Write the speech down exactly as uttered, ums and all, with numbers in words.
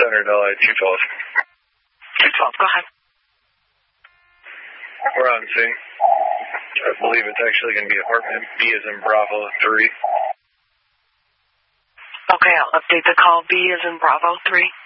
Center, L I two twelve. two twelve, go ahead. We're on scene. I believe it's actually going to be apartment B as in Bravo three. Okay, I'll update the call. B as in Bravo three.